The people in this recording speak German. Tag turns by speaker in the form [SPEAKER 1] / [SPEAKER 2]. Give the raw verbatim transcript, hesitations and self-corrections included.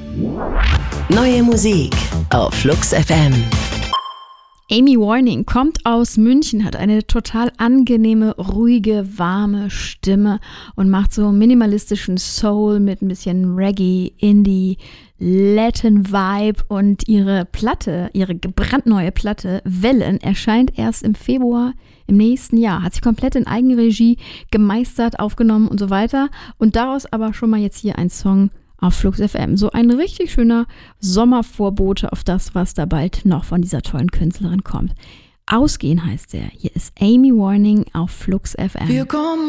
[SPEAKER 1] Neue Musik auf Flux F M.
[SPEAKER 2] Amy Warning kommt aus München, hat eine total angenehme, ruhige, warme Stimme und macht so minimalistischen Soul mit ein bisschen Reggae, Indie, Latin Vibe, und ihre Platte, ihre brandneue Platte Wellen erscheint erst im Februar im nächsten Jahr. Hat sie komplett in Eigenregie gemeistert, aufgenommen und so weiter, und daraus aber schon mal jetzt hier ein Song auf Flux F M. So ein richtig schöner Sommervorbote auf das, was da bald noch von dieser tollen Künstlerin kommt. Ausgehen heißt er. Hier ist Amy Warning auf Flux F M.
[SPEAKER 3] Wir kommen